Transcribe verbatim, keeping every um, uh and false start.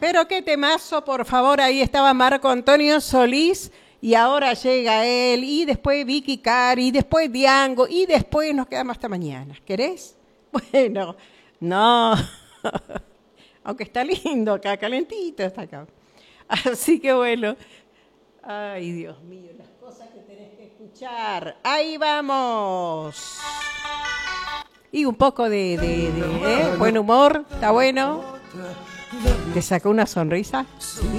Pero qué temazo, por favor. Ahí estaba Marco Antonio Solís y ahora llega él y después Vicky Cari y después Diango y después nos quedamos hasta mañana. ¿Querés? Bueno, no. Aunque está lindo acá, calentito está acá. Así que bueno. Ay, Dios mío, las cosas que tenés que escuchar. Ahí vamos. Y un poco de, de, de ¿eh? buen humor, está bueno. ¿Te sacó una sonrisa? Sí.